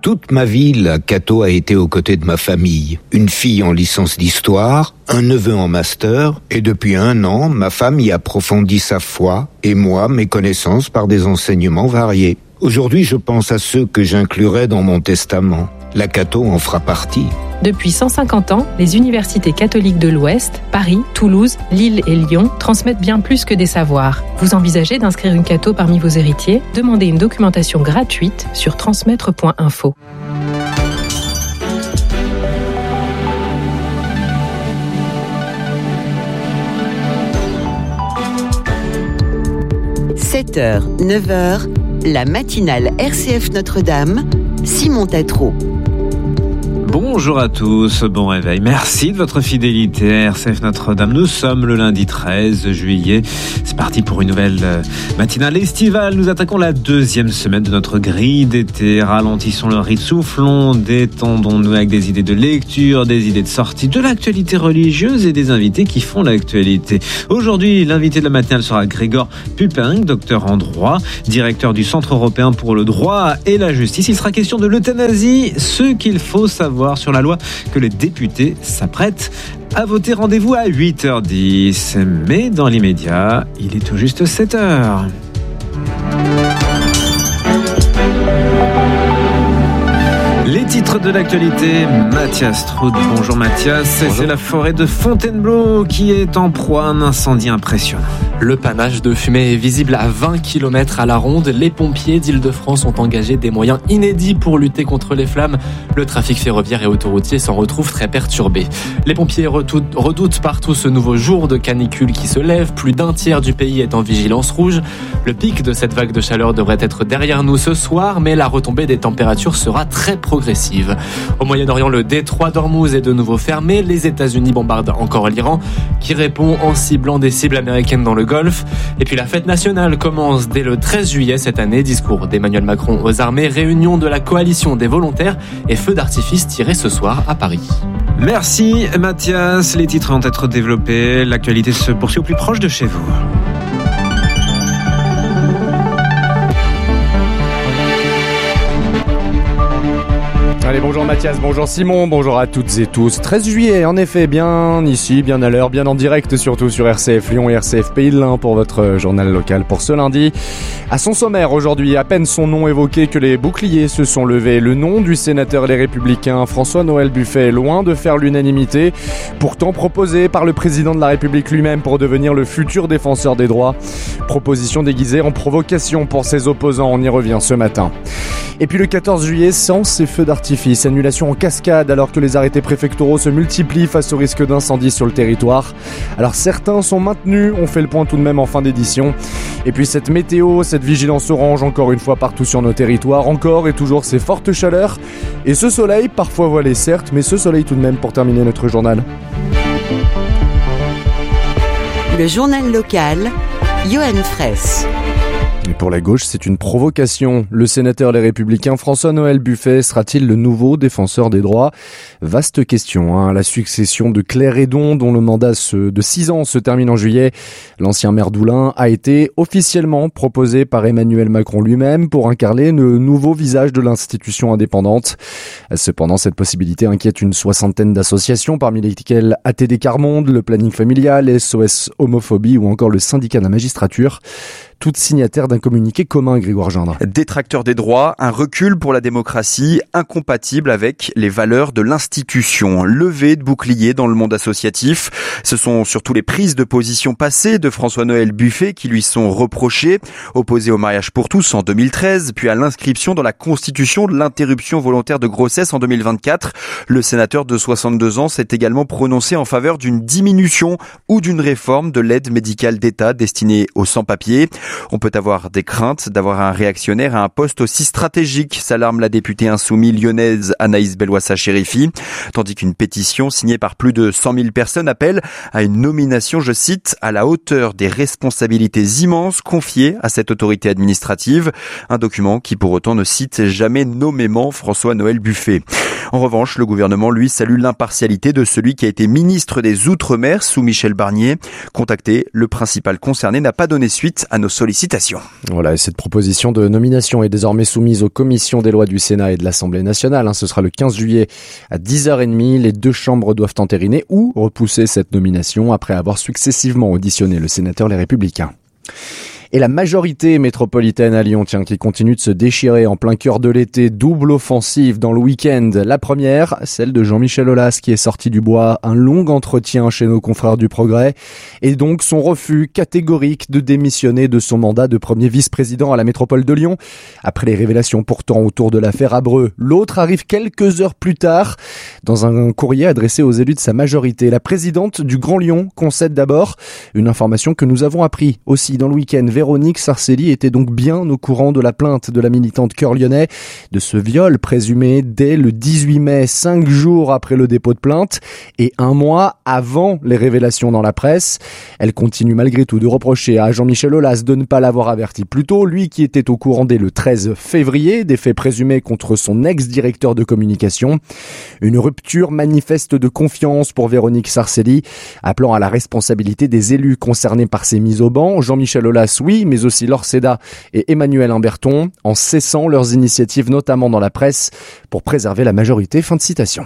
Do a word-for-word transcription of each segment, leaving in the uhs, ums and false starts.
Toute ma vie, la Cato a été aux côtés de ma famille. Une fille en licence d'histoire, un neveu en master, et depuis un an, ma femme y approfondit sa foi, et moi, mes connaissances par des enseignements variés. Aujourd'hui, je pense à ceux que j'inclurai dans mon testament. La Cato en fera partie. Depuis cent cinquante ans, les universités catholiques de l'Ouest, Paris, Toulouse, Lille et Lyon, transmettent bien plus que des savoirs. Vous envisagez d'inscrire une Cato parmi vos héritiers ? Demandez une documentation gratuite sur transmettre point info. sept heures, neuf heures, la matinale R C F Notre-Dame, Simon Tatro. Bonjour à tous, bon réveil. Merci de votre fidélité. R C F Notre-Dame, nous sommes le lundi treize juillet. C'est parti pour une nouvelle matinale estivale. Nous attaquons la deuxième semaine de notre grille d'été. Ralentissons le rythme, soufflons, détendons-nous avec des idées de lecture, des idées de sortie, de l'actualité religieuse et des invités qui font l'actualité. Aujourd'hui, l'invité de la matinale sera Gregor Pupeng, docteur en droit, directeur du Centre européen pour le droit et la justice. Il sera question de l'euthanasie, ce qu'il faut savoir sur la loi que les députés s'apprêtent à voter. Rendez-vous à huit heures dix. Mais dans l'immédiat, il est tout juste sept heures. Les titres de l'actualité, Mathias Troud. Bonjour Mathias. Bonjour. C'est la forêt de Fontainebleau qui est en proie à un incendie impressionnant. Le panache de fumée est visible à vingt kilomètres à la ronde. Les pompiers d'Île-de-France ont engagé des moyens inédits pour lutter contre les flammes. Le trafic ferroviaire et autoroutier s'en retrouve très perturbé. Les pompiers redoutent partout ce nouveau jour de canicule qui se lève. Plus d'un tiers du pays est en vigilance rouge. Le pic de cette vague de chaleur devrait être derrière nous ce soir, mais la retombée des températures sera très progressive. Au Moyen-Orient, le détroit d'Ormuz est de nouveau fermé. Les États-Unis bombardent encore l'Iran, qui répond en ciblant des cibles américaines dans le Golfe. Et puis la fête nationale commence dès le treize juillet cette année. Discours d'Emmanuel Macron aux armées, réunion de la coalition des volontaires et feux d'artifice tirés ce soir à Paris. Merci Mathias. Les titres vont être développés. L'actualité se poursuit au plus proche de chez vous. Allez, bonjour Mathias, bonjour Simon, bonjour à toutes et tous. treize juillet, en effet, bien ici, bien à l'heure, bien en direct, surtout sur R C F Lyon et R C F Pays de l'Ain pour votre journal local pour ce lundi. À son sommaire aujourd'hui, à peine son nom évoqué que les boucliers se sont levés. Le nom du sénateur Les Républicains François-Noël Buffet est loin de faire l'unanimité, pourtant proposé par le président de la République lui-même pour devenir le futur défenseur des droits. Proposition déguisée en provocation pour ses opposants, on y revient ce matin. Et puis le quatorze juillet, sans ces feux d'artifice, annulation en cascade alors que les arrêtés préfectoraux se multiplient face au risque d'incendie sur le territoire. Alors certains sont maintenus, on fait le point tout de même en fin d'édition. Et puis cette météo, cette vigilance orange encore une fois partout sur nos territoires, encore et toujours ces fortes chaleurs. Et ce soleil, parfois voilé certes, mais ce soleil tout de même pour terminer notre journal. Le journal local, Johan Fraisse. Et pour la gauche, c'est une provocation. Le sénateur Les Républicains François-Noël Buffet sera-t-il le nouveau défenseur des droits ? Vaste question, hein. La succession de Claire Hédon, dont le mandat de six ans se termine en juillet, l'ancien maire d'Oulin, a été officiellement proposé par Emmanuel Macron lui-même pour incarner le nouveau visage de l'institution indépendante. Cependant, cette possibilité inquiète une soixantaine d'associations, parmi lesquelles A T D Quart Monde, le Planning Familial, S O S Homophobie ou encore le Syndicat de la Magistrature. Toutes signataires d'un communiqué commun, Grégoire Gindre. Détracteurs des droits, un recul pour la démocratie, incompatible avec les valeurs de l'institution. Levée de boucliers dans le monde associatif. Ce sont surtout les prises de position passées de François-Noël Buffet qui lui sont reprochées. Opposé au mariage pour tous en deux mille treize, puis à l'inscription dans la Constitution de l'interruption volontaire de grossesse en deux mille vingt-quatre. Le sénateur de soixante-deux ans s'est également prononcé en faveur d'une diminution ou d'une réforme de l'aide médicale d'État destinée aux sans-papiers. On peut avoir des craintes d'avoir un réactionnaire à un poste aussi stratégique, s'alarme la députée insoumise lyonnaise Anaïs Belloissa-Chérifi, tandis qu'une pétition signée par plus de cent mille personnes appelle à une nomination, je cite, à la hauteur des responsabilités immenses confiées à cette autorité administrative, un document qui pour autant ne cite jamais nommément François-Noël Buffet. En revanche, le gouvernement, lui, salue l'impartialité de celui qui a été ministre des Outre-mer sous Michel Barnier. Contacté, le principal concerné n'a pas donné suite à nos sollicitations. Voilà, et cette proposition de nomination est désormais soumise aux commissions des lois du Sénat et de l'Assemblée nationale. Ce sera le quinze juillet à dix heures trente. Les deux chambres doivent entériner ou repousser cette nomination après avoir successivement auditionné le sénateur Les Républicains. Et la majorité métropolitaine à Lyon, tiens, qui continue de se déchirer en plein cœur de l'été, double offensive dans le week-end. La première, celle de Jean-Michel Aulas, qui est sorti du bois, un long entretien chez nos confrères du Progrès, et donc son refus catégorique de démissionner de son mandat de premier vice-président à la métropole de Lyon. Après les révélations pourtant autour de l'affaire Abreu, l'autre arrive quelques heures plus tard dans un courrier adressé aux élus de sa majorité. La présidente du Grand Lyon concède d'abord une information que nous avons appris aussi dans le week-end. Véronique Sarcelli était donc bien au courant de la plainte de la militante Cœur Lyonnais, de ce viol présumé dès le dix-huit mai, cinq jours après le dépôt de plainte et un mois avant les révélations dans la presse. Elle continue malgré tout de reprocher à Jean-Michel Aulas de ne pas l'avoir averti plus tôt, lui qui était au courant dès le treize février des faits présumés contre son ex-directeur de communication. Une rupture manifeste de confiance pour Véronique Sarcelli, appelant à la responsabilité des élus concernés par ces mises au banc. Jean-Michel Aulas, oui, mais aussi Laure Seda et Emmanuel Imberton, en cessant leurs initiatives, notamment dans la presse, pour préserver la majorité. Fin de citation.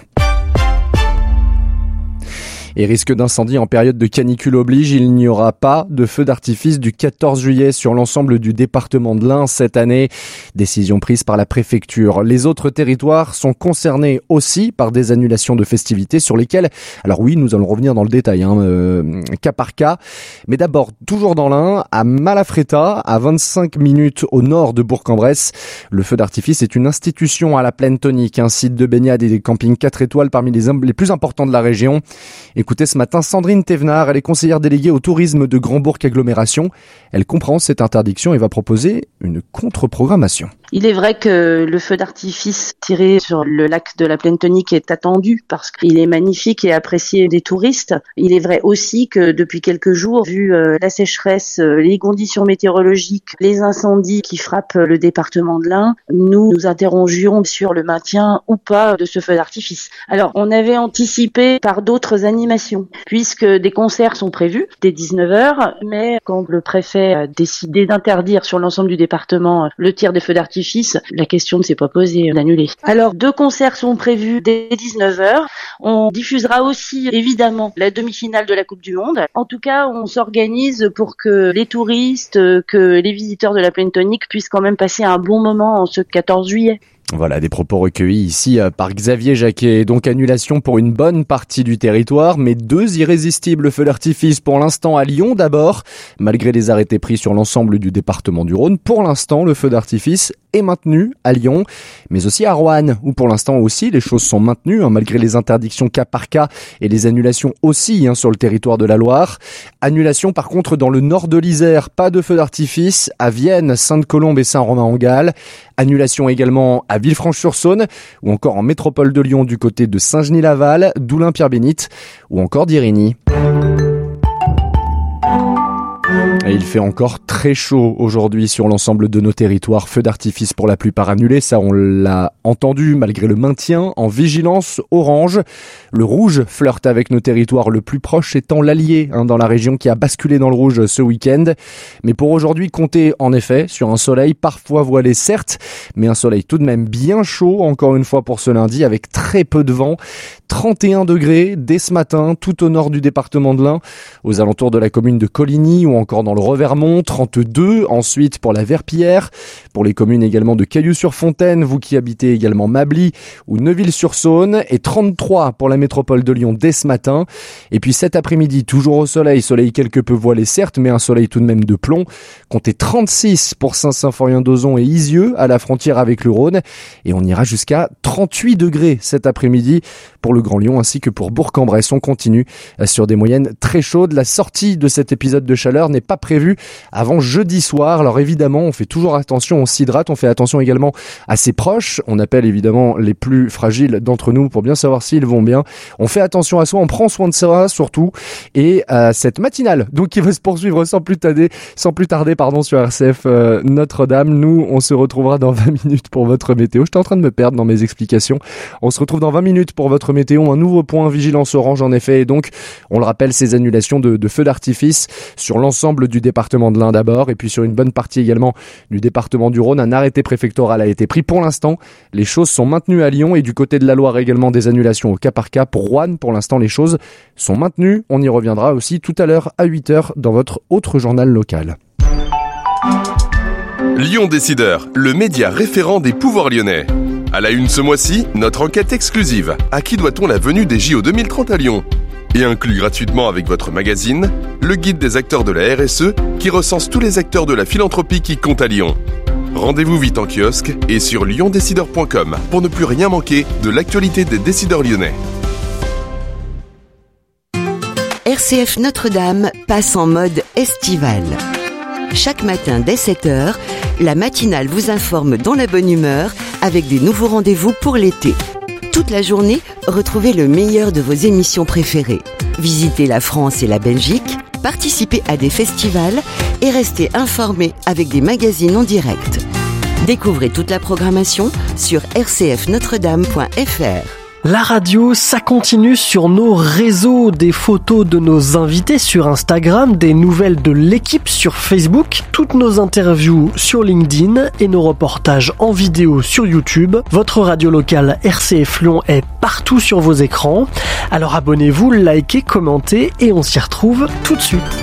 Et risque d'incendie en période de canicule oblige, il n'y aura pas de feu d'artifice du quatorze juillet sur l'ensemble du département de l'Ain cette année. Décision prise par la préfecture. Les autres territoires sont concernés aussi par des annulations de festivités sur lesquelles, alors oui, nous allons revenir dans le détail, hein, euh, cas par cas. Mais d'abord, toujours dans l'Ain, à Malafretta, à vingt-cinq minutes au nord de Bourg-en-Bresse. Le feu d'artifice est une institution à la Plaine Tonique, un site de baignade et des campings quatre étoiles parmi les, les plus importants de la région. Écoutez ce matin Sandrine Thévenard, elle est conseillère déléguée au tourisme de Grand-Bourg Agglomération. Elle comprend cette interdiction et va proposer une contre-programmation. Il est vrai que le feu d'artifice tiré sur le lac de la Plaine Tonique est attendu parce qu'il est magnifique et apprécié des touristes. Il est vrai aussi que depuis quelques jours, vu la sécheresse, les conditions météorologiques, les incendies qui frappent le département de l'Ain, nous nous interrogions sur le maintien ou pas de ce feu d'artifice. Alors, on avait anticipé par d'autres animations, puisque des concerts sont prévus dès dix-neuf heures, mais quand le préfet a décidé d'interdire sur l'ensemble du département le tir des feux d'artifice, la question ne s'est pas posée d'annuler. Alors, deux concerts sont prévus dès dix-neuf heures. On diffusera aussi, évidemment, la demi-finale de la Coupe du Monde. En tout cas, on s'organise pour que les touristes, que les visiteurs de la Plaine Tonique puissent quand même passer un bon moment en ce quatorze juillet. Voilà, des propos recueillis ici par Xavier Jacquet. Donc annulation pour une bonne partie du territoire, mais deux irrésistibles feux d'artifice pour l'instant à Lyon d'abord. Malgré les arrêtés pris sur l'ensemble du département du Rhône, pour l'instant le feu d'artifice est maintenu à Lyon, mais aussi à Roanne, où pour l'instant aussi les choses sont maintenues, hein, malgré les interdictions cas par cas et les annulations aussi hein, sur le territoire de la Loire. Annulation par contre dans le nord de l'Isère, pas de feu d'artifice à Vienne, Sainte-Colombe et Saint-Romain-en-Galles. Annulation également à Villefranche-sur-Saône ou encore en métropole de Lyon du côté de Saint-Genis-Laval, d'Oulin-Pierre-Bénite ou encore d'Irigny. Et il fait encore très chaud aujourd'hui sur l'ensemble de nos territoires. Feux d'artifice pour la plupart annulés, ça on l'a entendu malgré le maintien en vigilance orange. Le rouge flirte avec nos territoires, le plus proche étant l'Allier, hein, dans la région qui a basculé dans le rouge ce week-end. Mais pour aujourd'hui, comptez en effet sur un soleil parfois voilé certes, mais un soleil tout de même bien chaud encore une fois pour ce lundi avec très peu de vent. trente et un degrés dès ce matin tout au nord du département de l'Ain, aux alentours de la commune de Coligny ou encore dans le Revermont, trente-deux ensuite pour la Verpillière, pour les communes également de Cailloux-sur-Fontaine, vous qui habitez également Mably ou Neuville-sur-Saône, et trente-trois pour la métropole de Lyon dès ce matin. Et puis cet après-midi, toujours au soleil, soleil quelque peu voilé certes, mais un soleil tout de même de plomb. Comptez trente-six pour Saint-Symphorien-d'Ozon et Isieux à la frontière avec le Rhône, et on ira jusqu'à trente-huit degrés cet après-midi pour le Grand Lyon ainsi que pour Bourg-en-Bresse. On continue sur des moyennes très chaudes. La sortie de cet épisode de chaleur n'est pas prévu avant jeudi soir. Alors évidemment, on fait toujours attention, on s'hydrate, on fait attention également à ses proches. On appelle évidemment les plus fragiles d'entre nous pour bien savoir s'ils vont bien. On fait attention à soi, on prend soin de soi surtout. Et à cette matinale, donc qui va se poursuivre sans plus tarder, sans plus tarder pardon, sur R C F euh, Notre-Dame. Nous, on se retrouvera dans vingt minutes pour votre météo. J'étais en train de me perdre dans mes explications. On se retrouve dans vingt minutes pour votre météo. Un nouveau point, vigilance orange en effet. Et donc, on le rappelle, ces annulations de, de feux d'artifice sur l'ensemble du département de l'Ain d'abord, et puis sur une bonne partie également du département du Rhône. Un arrêté préfectoral a été pris pour l'instant. Les choses sont maintenues à Lyon, et du côté de la Loire également des annulations au cas par cas. Pour Roanne, pour l'instant, les choses sont maintenues. On y reviendra aussi tout à l'heure à huit heures dans votre autre journal local. Lyon Décideur, le média référent des pouvoirs lyonnais. À la une ce mois-ci, notre enquête exclusive. À qui doit-on la venue des J O deux mille trente à Lyon ? Et inclus gratuitement avec votre magazine, le guide des acteurs de la R S E qui recense tous les acteurs de la philanthropie qui comptent à Lyon. Rendez-vous vite en kiosque et sur lyon décideur point com pour ne plus rien manquer de l'actualité des décideurs lyonnais. R C F Notre-Dame passe en mode estival. Chaque matin dès sept heures, la matinale vous informe dans la bonne humeur avec des nouveaux rendez-vous pour l'été. Toute la journée, retrouvez le meilleur de vos émissions préférées. Visitez la France et la Belgique, participez à des festivals et restez informés avec des magazines en direct. Découvrez toute la programmation sur r c f notre dame point f r. La radio, ça continue sur nos réseaux, des photos de nos invités sur Instagram, des nouvelles de l'équipe sur Facebook, toutes nos interviews sur LinkedIn et nos reportages en vidéo sur YouTube. Votre radio locale R C F Lyon est partout sur vos écrans. Alors abonnez-vous, likez, commentez et on s'y retrouve tout de suite.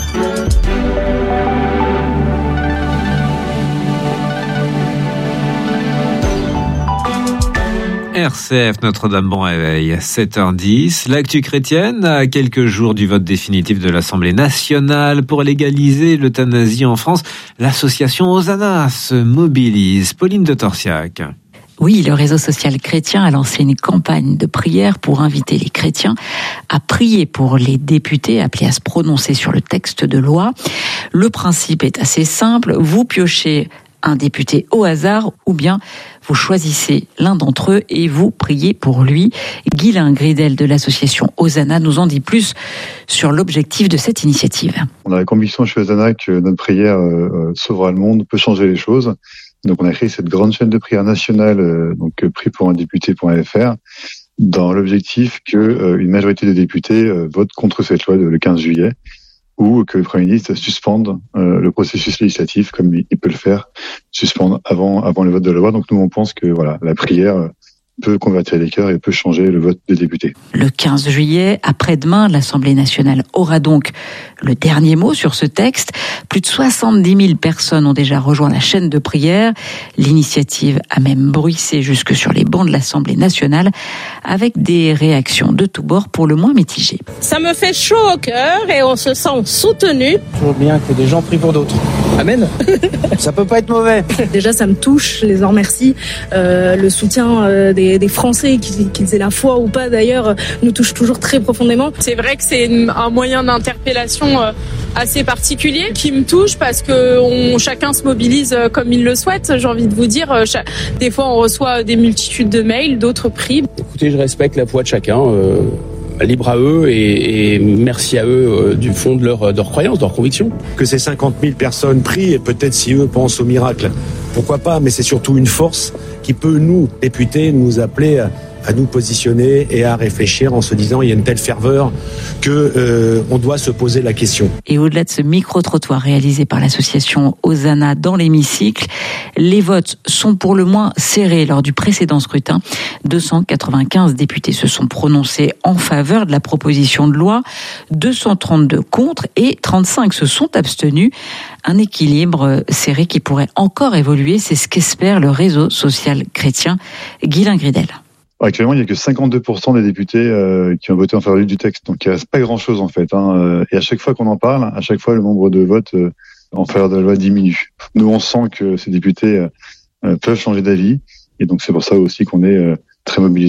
R C F Notre-Dame, bon réveil, sept heures dix. L'actu chrétienne, à quelques jours du vote définitif de l'Assemblée nationale pour légaliser l'euthanasie en France, l'association Hosanna se mobilise. Pauline de Torsiac. Oui, le réseau social chrétien a lancé une campagne de prière pour inviter les chrétiens à prier pour les députés appelés à se prononcer sur le texte de loi. Le principe est assez simple, vous piochez un député au hasard ou bien vous choisissez l'un d'entre eux et vous priez pour lui. Guylain Gridel de l'association Hosanna nous en dit plus sur l'objectif de cette initiative. On a la conviction chez Hosanna que notre prière euh, sauvera le monde, peut changer les choses. Donc on a créé cette grande chaîne de prière nationale, euh, donc prie pour un député point f r, dans l'objectif que euh, une majorité des députés euh, votent contre cette loi de, le quinze juillet. Ou que le Premier ministre suspende euh, le processus législatif comme il, il peut le faire, suspendre avant avant le vote de la loi. Donc nous on pense que voilà, la prière euh, peut convertir les cœurs et peut changer le vote des députés. Le quinze juillet, après-demain, l'Assemblée nationale aura donc le dernier mot sur ce texte. Plus de soixante-dix mille personnes ont déjà rejoint la chaîne de prière. L'initiative a même bruissé jusque sur les bancs de l'Assemblée nationale avec des réactions de tous bords pour le moins mitigées. Ça me fait chaud au cœur et on se sent soutenu. Toujours bien que des gens prient pour d'autres. Amen. Ça peut pas être mauvais. Déjà, ça me touche, je les en remercie. Euh, le soutien euh, des, des Français, qu'ils, qu'ils aient la foi ou pas d'ailleurs, nous touche toujours très profondément. C'est vrai que c'est une, un moyen d'interpellation euh, assez particulier qui me touche parce que on, chacun se mobilise comme il le souhaite. J'ai envie de vous dire, euh, chaque, des fois on reçoit des multitudes de mails, d'autres prient. Écoutez, je respecte la foi de chacun. Euh... Libre à eux et, et merci à eux euh, du fond de leur, de leur croyance, de leur conviction. Que ces cinquante mille personnes prient et peut-être si eux pensent au miracle, pourquoi pas, mais c'est surtout une force qui peut nous, députés, nous appeler à, à nous positionner et à réfléchir en se disant il y a une telle ferveur que euh, on doit se poser la question. Et au-delà de ce micro-trottoir réalisé par l'association Hosanna dans l'hémicycle, les votes sont pour le moins serrés lors du précédent scrutin. deux cent quatre-vingt-quinze députés se sont prononcés en faveur de la proposition de loi, deux cent trente-deux contre et trente-cinq se sont abstenus. Un équilibre serré qui pourrait encore évoluer, c'est ce qu'espère le réseau social chrétien. Guylain Gridel. Actuellement, il n'y a que cinquante-deux pour cent des députés euh, qui ont voté en faveur du texte. Donc, il ne reste pas grand-chose, en fait. Hein. Et à chaque fois qu'on en parle, à chaque fois, le nombre de votes euh, en faveur de la loi diminue. Nous, on sent que ces députés euh, peuvent changer d'avis. Et donc, c'est pour ça aussi qu'on est euh, très mobilisés.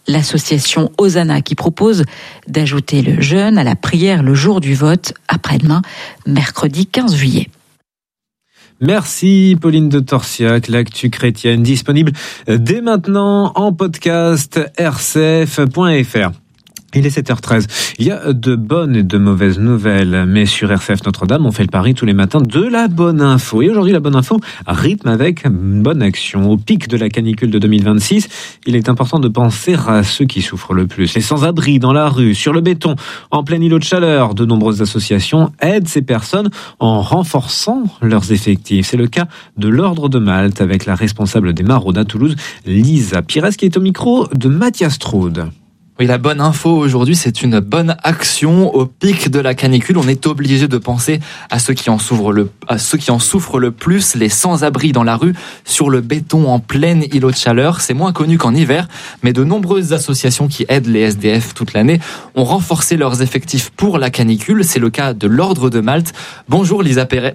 l'association Hosanna qui propose d'ajouter le jeûne à la prière le jour du vote, après-demain, mercredi quinze juillet. Merci Pauline de Torsiac, l'actu chrétienne disponible dès maintenant en podcast r c f point f r. Il est sept heures treize. Il y a de bonnes et de mauvaises nouvelles, mais sur R C F Notre-Dame, on fait le pari tous les matins de la bonne info. Et aujourd'hui, la bonne info rythme avec une bonne action. Au pic de la canicule de deux mille vingt-six, il est important de penser à ceux qui souffrent le plus. Les sans-abri dans la rue, sur le béton, en plein îlot de chaleur. De nombreuses associations aident ces personnes en renforçant leurs effectifs. C'est le cas de l'Ordre de Malte avec la responsable des maraudes à Toulouse, Lisa Pires, qui est au micro de Mathias Troude. Oui, la bonne info aujourd'hui, c'est une bonne action. Au pic de la canicule, on est obligé de penser à ceux qui en souffrent le, à ceux qui en souffrent le plus, les sans-abri dans la rue, sur le béton en plein îlot de chaleur. C'est moins connu qu'en hiver, mais de nombreuses associations qui aident les S D F toute l'année ont renforcé leurs effectifs pour la canicule. C'est le cas de l'Ordre de Malte. Bonjour Lisa Pires.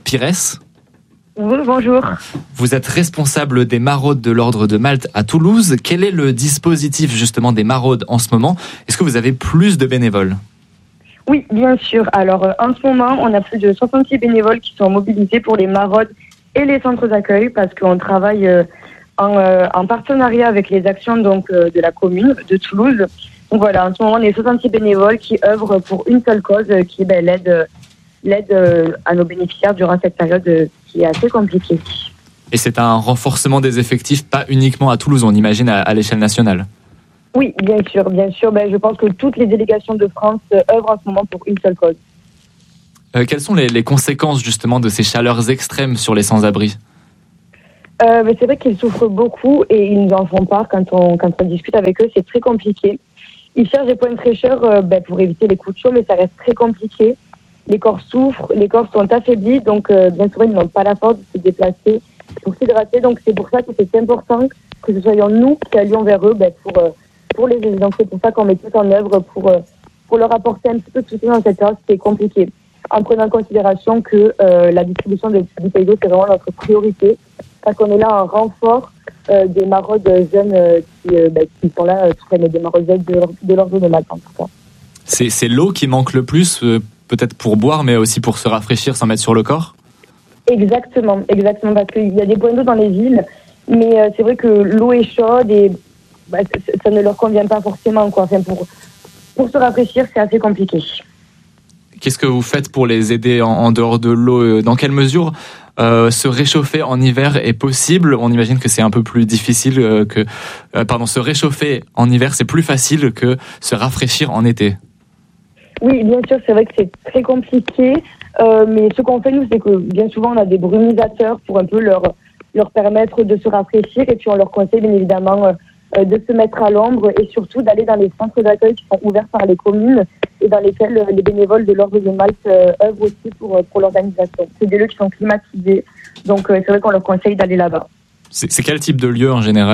Oui, bonjour. Vous êtes responsable des maraudes de l'Ordre de Malte à Toulouse. Quel est le dispositif justement des maraudes en ce moment ? Est-ce que vous avez plus de bénévoles ? Oui, bien sûr. Alors euh, en ce moment, on a plus de soixante-six bénévoles qui sont mobilisés pour les maraudes et les centres d'accueil parce qu'on travaille euh, en, euh, en partenariat avec les actions donc euh, de la commune de Toulouse. Donc voilà, en ce moment, on est soixante-six bénévoles qui œuvrent pour une seule cause euh, qui est ben, l'aide euh, l'aide euh, à nos bénéficiaires durant cette période euh, qui est assez compliquée. Et c'est un renforcement des effectifs, pas uniquement à Toulouse, on imagine à, à l'échelle nationale. Oui, bien sûr, bien sûr. Ben, je pense que toutes les délégations de France euh, œuvrent en ce moment pour une seule cause. Euh, quelles sont les, les conséquences justement de ces chaleurs extrêmes sur les sans-abri ? euh, ben, C'est vrai qu'ils souffrent beaucoup et ils nous en font part quand on, quand on discute avec eux, c'est très compliqué. Ils cherchent des points de fraîcheur euh, ben, pour éviter les coups de chaud, mais ça reste très compliqué. Les corps souffrent, les corps sont affaiblis, donc euh, bien souvent ils n'ont pas la force de se déplacer pour s'hydrater. Donc c'est pour ça que c'est important que ce soyons nous qui allions vers eux ben, pour, euh, pour les aider. Donc c'est pour ça qu'on met tout en œuvre pour, euh, pour leur apporter un petit peu de soutien dans cette période qui est compliquée. En prenant en considération que euh, la distribution de bouteilles d'eau c'est vraiment notre priorité, parce qu'on est là en renfort euh, des maraudes jeunes euh, qui, euh, ben, qui sont là, euh, toute l'année, des maraudes de, de l'Ordre de Malte en tout cas. C'est, c'est l'eau qui manque le plus euh... peut-être pour boire, mais aussi pour se rafraîchir, s'en mettre sur le corps ? Exactement, exactement, parce qu'il y a des points d'eau dans les villes, mais euh, c'est vrai que l'eau est chaude et bah, ça, ça ne leur convient pas forcément, quoi. Enfin, pour, pour se rafraîchir, c'est assez compliqué. Qu'est-ce que vous faites pour les aider en, en dehors de l'eau ? Dans quelle mesure euh, se réchauffer en hiver est possible ? On imagine que c'est un peu plus difficile euh, que... Euh, pardon, se réchauffer en hiver, c'est plus facile que se rafraîchir en été. Oui, bien sûr, c'est vrai que c'est très compliqué, euh, mais ce qu'on fait, nous, c'est que bien souvent, on a des brumisateurs pour un peu leur, leur permettre de se rafraîchir, et puis on leur conseille, bien évidemment, euh, de se mettre à l'ombre, et surtout d'aller dans les centres d'accueil qui sont ouverts par les communes, et dans lesquels euh, les bénévoles de l'Ordre de Malte euh, œuvrent aussi pour, pour l'organisation. C'est des lieux qui sont climatisés, donc euh, c'est vrai qu'on leur conseille d'aller là-bas. C'est, c'est quel type de lieu, en général ?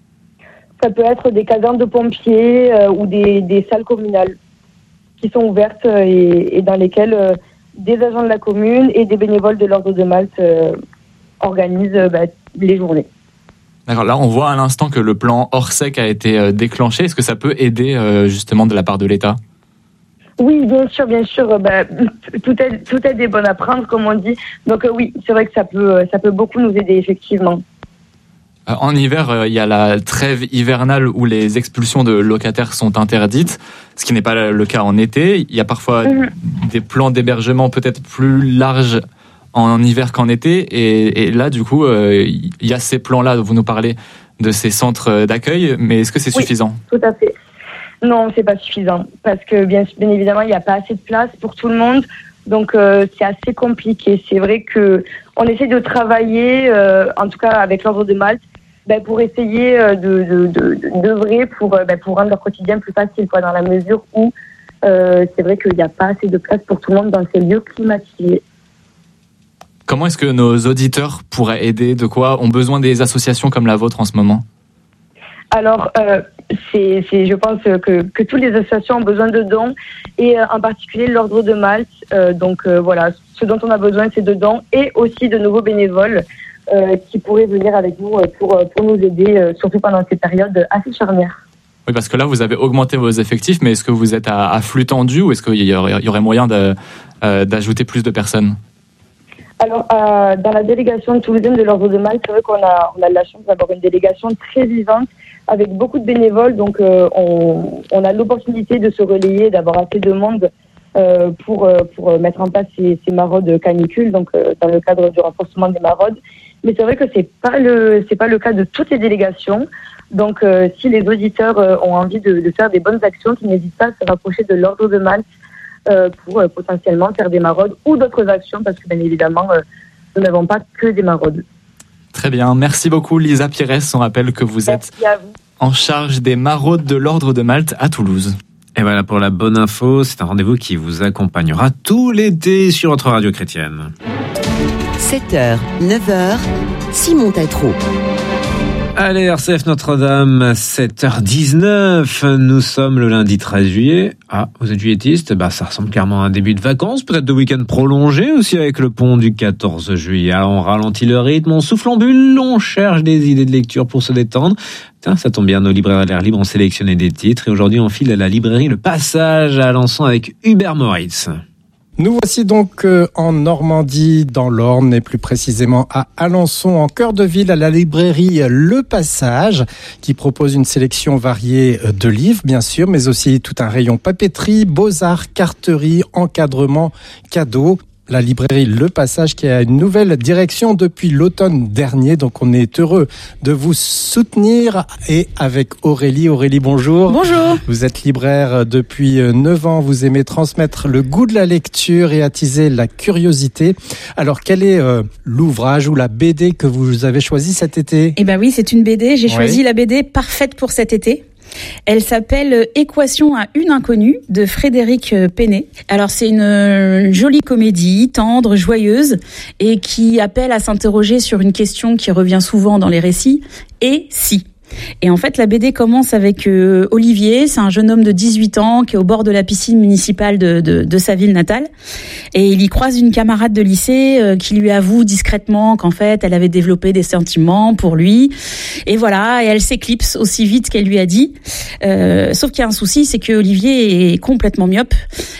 Ça peut être des casernes de pompiers euh, ou des, des salles communales qui sont ouvertes et, et dans lesquelles euh, des agents de la commune et des bénévoles de l'Ordre de Malte euh, organisent euh, bah, les journées. D'accord, là on voit à l'instant que le plan Orsec a été euh, déclenché. Est-ce que ça peut aider euh, justement de la part de l'État ? Oui, bien sûr, bien sûr. Bah, tout est tout est des bonnes à prendre, comme on dit. Donc euh, oui, c'est vrai que ça peut ça peut beaucoup nous aider effectivement. En hiver, il y a la trêve hivernale où les expulsions de locataires sont interdites, ce qui n'est pas le cas en été. Il y a parfois mmh. des plans d'hébergement peut-être plus larges en hiver qu'en été. Et, et là, du coup, il y a ces plans-là, vous nous parlez de ces centres d'accueil, mais est-ce que c'est suffisant ? Oui, tout à fait. Non, c'est pas suffisant, parce que bien, bien évidemment, il n'y a pas assez de place pour tout le monde. Donc euh, c'est assez compliqué. C'est vrai que on essaie de travailler, euh, en tout cas avec l'Ordre de Malte, ben, pour essayer de, de, de, d'œuvrer pour, ben, pour rendre leur quotidien plus facile, quoi, dans la mesure où euh, c'est vrai qu'il n'y a pas assez de place pour tout le monde dans ces lieux climatisés. Comment est-ce que nos auditeurs pourraient aider ? De quoi ont besoin des associations comme la vôtre en ce moment ? Alors, euh, c'est, c'est, je pense que, que toutes les associations ont besoin de dons, et euh, en particulier l'Ordre de Malte. Euh, donc euh, voilà, ce dont on a besoin, c'est de dons et aussi de nouveaux bénévoles euh, qui pourraient venir avec nous pour, pour nous aider, euh, surtout pendant ces périodes assez charnières. Oui, parce que là, vous avez augmenté vos effectifs, mais est-ce que vous êtes à, à flux tendu ou est-ce qu'il y aurait, il y aurait moyen de, euh, d'ajouter plus de personnes? Alors, euh, dans la délégation toulousaine de l'Ordre de Malte, c'est vrai qu'on a, on a de la chance d'avoir une délégation très vivante avec beaucoup de bénévoles. Donc, euh, on, on a l'opportunité de se relayer, d'avoir assez de monde euh, pour, euh, pour mettre en place ces, ces maraudes canicules, donc euh, dans le cadre du renforcement des maraudes. Mais c'est vrai que c'est pas le, c'est pas le cas de toutes les délégations. Donc, euh, si les auditeurs euh, ont envie de, de faire des bonnes actions, qu'ils n'hésitent pas à se rapprocher de l'Ordre de Malte euh, pour euh, potentiellement faire des maraudes ou d'autres actions, parce que bien évidemment, euh, nous n'avons pas que des maraudes. Très bien, merci beaucoup Lisa Pires. On rappelle que vous êtes vous. en charge des maraudes de l'Ordre de Malte à Toulouse. Et voilà pour la bonne info, c'est un rendez-vous qui vous accompagnera tout l'été sur notre radio chrétienne. sept heures, neuf heures, Simon Tatro. Allez, R C F Notre-Dame, sept heures dix-neuf, nous sommes le lundi treize juillet. Ah, vous êtes juillettiste? Bah, ça ressemble clairement à un début de vacances, peut-être de week-end prolongé aussi avec le pont du quatorze juillet. Alors, on ralentit le rythme, on souffle en bulle, on cherche des idées de lecture pour se détendre. Tiens, ça tombe bien, nos libraires à l'air libre ont sélectionné des titres et aujourd'hui on file à la librairie Le Passage à Alençon avec Hubert Moritz. Nous voici donc en Normandie, dans l'Orne, et plus précisément à Alençon, en cœur de ville, à la librairie Le Passage, qui propose une sélection variée de livres, bien sûr, mais aussi tout un rayon papeterie, beaux-arts, carterie, encadrement, cadeaux. La librairie Le Passage qui a une nouvelle direction depuis l'automne dernier, donc on est heureux de vous soutenir. Et avec Aurélie, Aurélie bonjour. Bonjour. Vous êtes libraire depuis neuf ans, vous aimez transmettre le goût de la lecture et attiser la curiosité. Alors quel est euh, l'ouvrage ou la B D que vous avez choisi cet été? Eh ben oui, c'est une B D, j'ai Oui. choisi la B D parfaite pour cet été. Elle s'appelle Équation à une inconnue de Frédéric Pennet. Alors c'est une jolie comédie, tendre, joyeuse et qui appelle à s'interroger sur une question qui revient souvent dans les récits. Et si ? Et en fait, la B D commence avec euh, Olivier, c'est un jeune homme de dix-huit ans qui est au bord de la piscine municipale de, de, de sa ville natale. Et il y croise une camarade de lycée euh, qui lui avoue discrètement qu'en fait, elle avait développé des sentiments pour lui. Et voilà, et elle s'éclipse aussi vite qu'elle lui a dit. Euh, sauf qu'il y a un souci, c'est que Olivier est complètement myope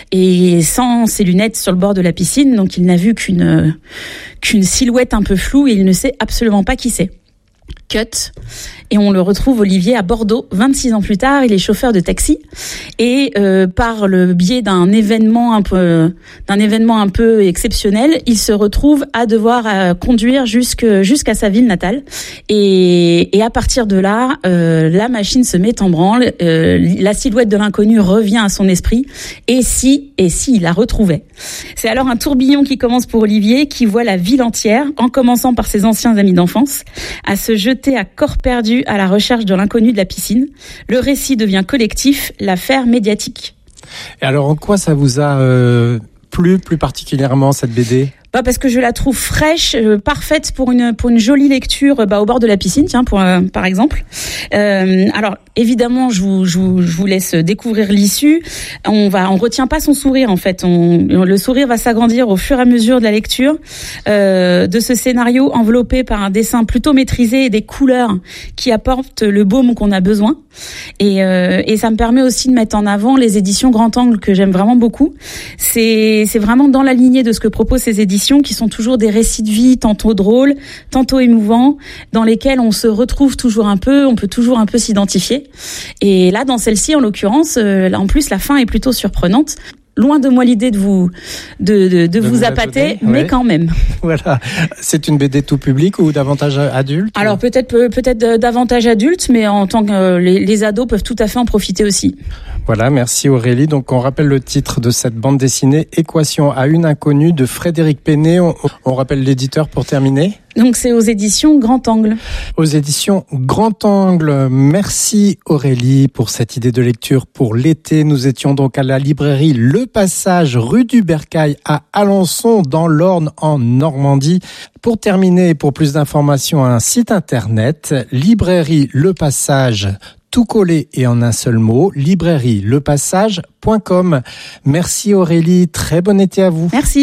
et sans ses lunettes sur le bord de la piscine, donc il n'a vu qu'une, qu'une silhouette un peu floue et il ne sait absolument pas qui c'est. Cut. Et on le retrouve, Olivier, à Bordeaux, vingt-six ans plus tard. Il est chauffeur de taxi. Et euh, par le biais d'un événement un peu, d'un événement un peu exceptionnel, il se retrouve à devoir euh, conduire jusque, jusqu'à sa ville natale. Et, et à partir de là, euh, la machine se met en branle. Euh, la silhouette de l'inconnu revient à son esprit. Et si, et si il la retrouvait. C'est alors un tourbillon qui commence pour Olivier, qui voit la ville entière, en commençant par ses anciens amis d'enfance, à se jeter à corps perdu à la recherche de l'inconnu de la piscine. Le récit devient collectif, l'affaire médiatique. Et alors en quoi ça vous a euh, plu plus particulièrement cette B D? Bah parce que je la trouve fraîche, euh, parfaite pour une pour une jolie lecture bah, au bord de la piscine, tiens, pour euh, par exemple. Euh, alors évidemment, je vous, je vous je vous laisse découvrir l'issue. On va on retient pas son sourire en fait. On, le sourire va s'agrandir au fur et à mesure de la lecture euh, de ce scénario enveloppé par un dessin plutôt maîtrisé et des couleurs qui apportent le baume qu'on a besoin. Et euh, et ça me permet aussi de mettre en avant les éditions Grand Angle que j'aime vraiment beaucoup. C'est c'est vraiment dans la lignée de ce que proposent ces éditions, qui sont toujours des récits de vie, tantôt drôles, tantôt émouvants, dans lesquels on se retrouve toujours un peu, on peut toujours un peu s'identifier. Et là, dans celle-ci, en l'occurrence, euh, là, en plus, la fin est plutôt surprenante. Loin de moi l'idée de vous de, de, de, de vous appâter, mais ouais. Quand même. Voilà. C'est une B D tout public ou davantage adulte? Alors peut-être peut-être davantage adulte, mais en tant que euh, les, les ados peuvent tout à fait en profiter aussi. Voilà, merci Aurélie. Donc on rappelle le titre de cette bande dessinée, Équation à une inconnue de Frédéric Pennet. On, on rappelle l'éditeur pour terminer. Donc c'est aux éditions Grand Angle. Aux éditions Grand Angle. Merci Aurélie pour cette idée de lecture pour l'été. Nous étions donc à la librairie Le Passage, rue du Bercail à Alençon, dans l'Orne, en Normandie. Pour terminer, pour plus d'informations, un site internet, librairie Le Passage, tout collé et en un seul mot, librairie le passage point com. Merci Aurélie, très bon été à vous. Merci.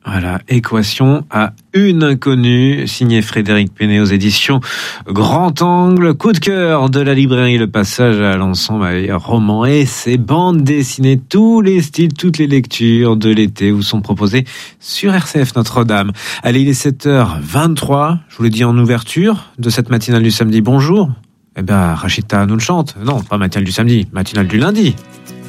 Voilà, Équation à une inconnue, signé Frédéric Pennet aux éditions Grand Angle. Coup de cœur de la librairie Le Passage à Alençon, romans, essais, bandes dessinées, tous les styles, toutes les lectures de l'été vous sont proposées sur R C F Notre-Dame. Allez, il est sept heures vingt-trois, je vous l'ai dit en ouverture de cette matinale du samedi. Bonjour. Eh ben, Rachita nous le chante. Non, pas matinale du samedi, matinale du lundi.